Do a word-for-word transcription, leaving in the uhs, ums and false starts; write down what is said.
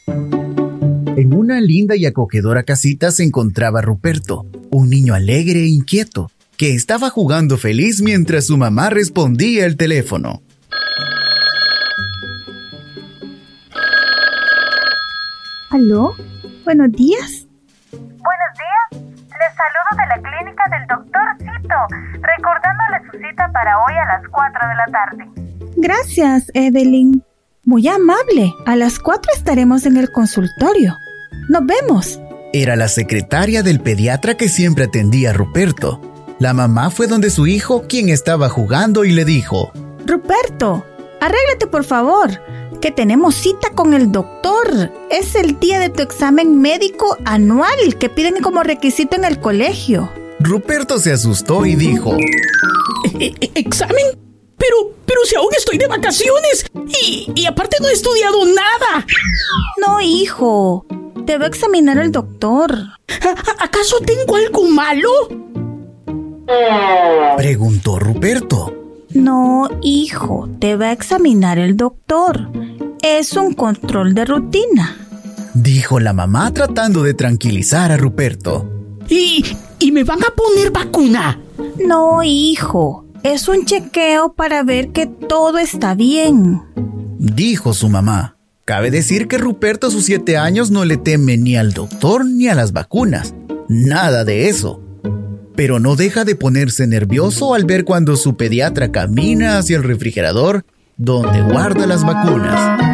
En una linda y acogedora casita se encontraba Ruperto, un niño alegre e inquieto, que estaba jugando feliz mientras su mamá respondía el teléfono. ¿Aló? ¿Buenos días? Buenos días. Les saludo de la clínica del doctor Cito, recordándole su cita para hoy a las cuatro de la tarde. Gracias, Evelyn. Muy amable. A las cuatro estaremos en el consultorio. ¡Nos vemos! Era la secretaria del pediatra que siempre atendía a Ruperto. La mamá fue donde su hijo, quien estaba jugando, y le dijo: Ruperto, arréglate por favor, que tenemos cita con el doctor. Es el día de tu examen médico anual que piden como requisito en el colegio. Ruperto se asustó y dijo: ¿E- e- ¿Examen? Pero, pero si aún estoy de vacaciones y, y aparte no he estudiado nada. No, hijo, te va a examinar el doctor. ¿A- ¿Acaso tengo algo malo? Preguntó Ruperto. No, hijo, te va a examinar el doctor. Es un control de rutina, dijo la mamá tratando de tranquilizar a Ruperto. ¿Y, y me van a poner vacuna? No, hijo, es un chequeo para ver que todo está bien, dijo su mamá. Cabe decir que Ruperto a sus siete años no le teme ni al doctor ni a las vacunas. Nada de eso. Pero no deja de ponerse nervioso al ver cuando su pediatra camina hacia el refrigerador donde guarda las vacunas.